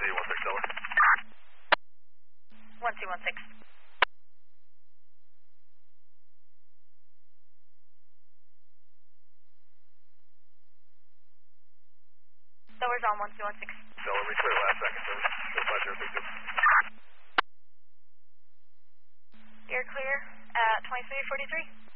1216. Doors on 1216. Stellar, we clear last second, please. 50. You're clear at 2343.